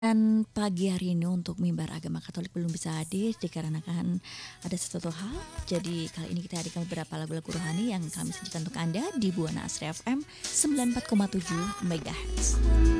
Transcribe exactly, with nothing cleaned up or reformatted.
Dan pagi hari ini untuk mimbar agama Katolik belum bisa hadir dikarenakan ada sesuatu hal. Jadi kali ini kita hadirkan beberapa lagu-lagu rohani yang kami sajikan untuk Anda di Buana Asri F M sembilan puluh empat koma tujuh MHz.